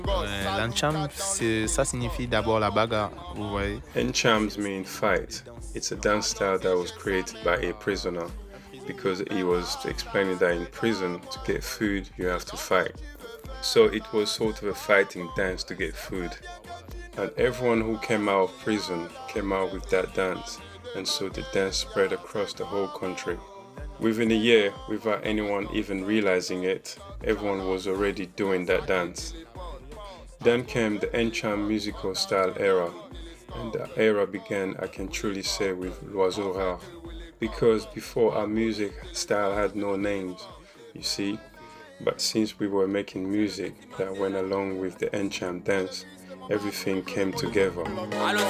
L'ancham, ça signifie d'abord la bagarre, vous voyez. Enchams mean fight. It's a dance style that was created by a prisoner because he was explaining that in prison to get food you have to fight. So it was sort of a fighting dance to get food. And everyone who came out of prison came out with that dance. And so the dance spread across the whole country. Within a year, without anyone even realizing it, everyone was already doing that dance. Then came the Encham musical style era, and the era began, I can truly say, with L'Oiseau Rare. Because before our music style had no names, you see, but since we were making music that went along with the Encham dance, everything came together.